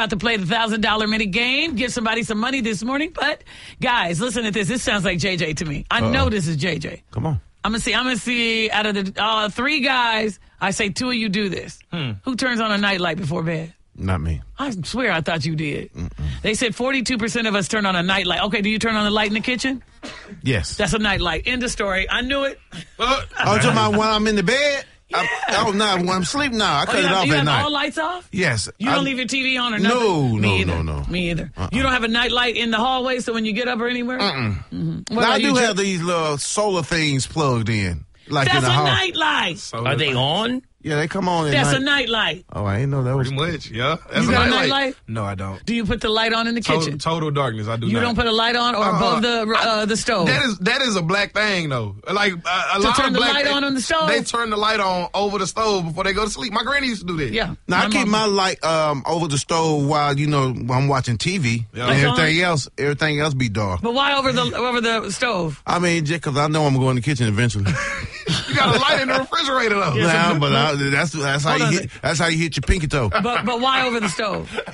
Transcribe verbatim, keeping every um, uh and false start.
about to play the one thousand dollars minute game, give somebody some money this morning. But, guys, listen to this. This sounds like J J to me. I Uh-oh. know this is J J. Come on. I'm going to see. I'm going to see out of the uh, three guys, I say two of you do this. Hmm. Who turns on a nightlight before bed? Not me. I swear I thought you did. Mm-mm. They said forty-two percent of us turn on a nightlight. Okay, do you turn on the light in the kitchen? Yes. That's a nightlight. End of story. I knew it. Oh, I'm talking about when I'm in the bed? Yeah. I, oh, no, when I'm sleeping, no. I cut oh, it have, off you at have night. all lights off? Yes. You I, don't leave your T V on or nothing? No, Me no, either. no, no. Me either. Uh-uh. You don't have a night light in the hallway so when you get up or anywhere? Uh-uh. Mm-hmm. Now, I do have these little solar things plugged in. Like That's in the a house. night light. Solar Are they on? Yeah, they come on at That's night. a night light. Oh, I didn't know that was... Pretty much, yeah. That's you a got night a night light. light? No, I don't. Do you put the light on in the Total, kitchen? total darkness, I do you not. You don't put a light on or uh, above the uh, the stove? That is that is a black thing, though. Like, uh, a to lot turn of the black... light on on the stove? They turn the light on over the stove before they go to sleep. My granny used to do that. Yeah. Now, I my keep mom. my light um, over the stove while, you know, while I'm watching T V. Yeah. And everything else, everything else be dark. But why over the over the stove? I mean, just because I know I'm going to the kitchen eventually. You got a light in the refrigerator, though. Yeah, nah, but I, that's, that's, how you hit, that's how you hit your pinky toe. But, but why over the stove?